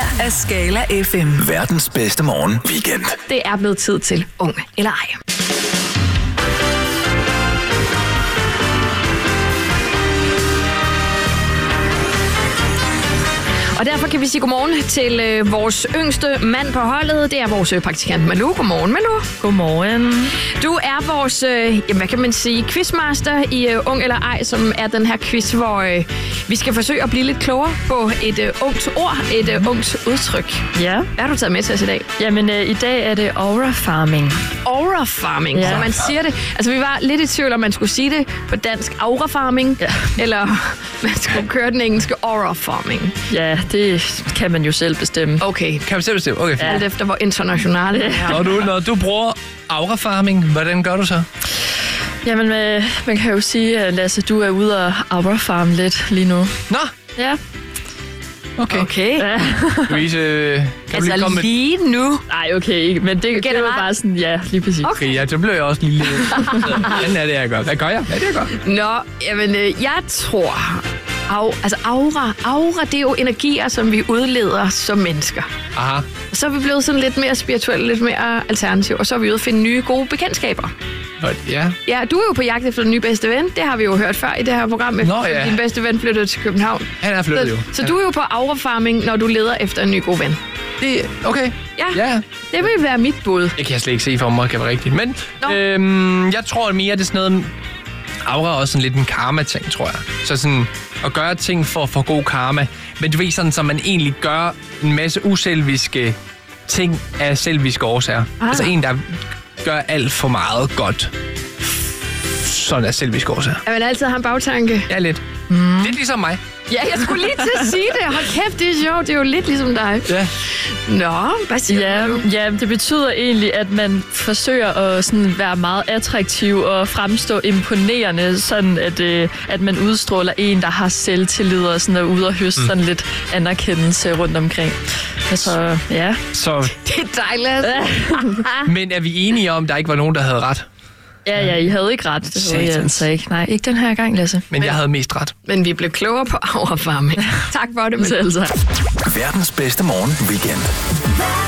af Skala FM. Verdens bedste morgen weekend. Det er blevet tid til Ung eller ej. Og derfor kan vi sige godmorgen til vores yngste mand på holdet. Det er vores praktikant Malou. Godmorgen, Malou. Godmorgen. Du er vores, hvad kan man sige, quizmaster i Ung eller ej, som er den her quiz, hvor vi skal forsøge at blive lidt klogere på et ungt ord, et ungt udtryk. Ja. Hvad har du taget med til os i dag? Jamen, i dag er det aura farming. Aura farming, ja. Så man siger det. Altså, vi var lidt i tvivl, om man skulle sige det på dansk aura farming, eller man skulle køre den engelske aura farming. Ja, det kan man jo selv bestemme. Okay. Kan man selv bestemme? Okay. Alt efter, hvor internationale det er. Når du bruger aura farming, hvordan gør du så? Jamen, man kan jo sige, Lasse, du er ude og aura farme lidt lige nu. Nå, Ja. okay. Ja. Louise, kan du lige komme med... lige nu. Nej, okay, men det var bare sådan, ja, lige præcis. Okay, ja, så blev jeg også lige... Hvordan er det, jeg gør? Hvad gør jeg? Hvad er det, jeg gør? Nå, jamen, jeg tror... Aura, det er jo energier, som vi udleder som mennesker. Aha. Så er vi blevet sådan lidt mere spirituelle, lidt mere alternativ, og så er vi ude at finde nye, gode bekendtskaber. Ja. Ja, du er jo på jagt efter den nye bedste ven. Det har vi jo hørt før i det her program. Nå, ja. Din bedste ven flyttede til København. Han er flyttet jo. Så du er jo på aura farming, når du leder efter en ny god ven. Det, okay. Ja. Det vil være mit bud. Det kan jeg slet ikke se for mig, kan være rigtigt. Men jeg tror mere, det er sådan noget... Aura er også sådan lidt en karma-ting, tror jeg. Så sådan at gøre ting for at få god karma. Men du ved sådan, så man egentlig gør en masse uselviske ting af selviske årsager. Altså en, der gør alt for meget godt. Sådan er selviske årsager. Jeg vil altid have en bagtanke. Ja, lidt. Lidt ligesom mig. Ja, jeg skulle lige til at sige det. Hold kæft, det er sjovt. Det er jo lidt ligesom dig. Ja. Nå, hvad siger du? Ja, det betyder egentlig, at man forsøger at sådan være meget attraktiv og fremstå imponerende, sådan at man udstråler en, der har selvtillid og sådan er ude og høste sådan lidt anerkendelse rundt omkring. Altså, ja. Så, Det er dejligt. men er vi enige om, at der ikke var nogen, der havde ret? Ja, I havde ikke ret. Det havde jeg altså ikke. Nej, ikke den her gang, Lasse. Men jeg havde mest ret. Men vi blev klogere på aura farming. Tak for det. Selv tak. Verdens bedste morgen weekend.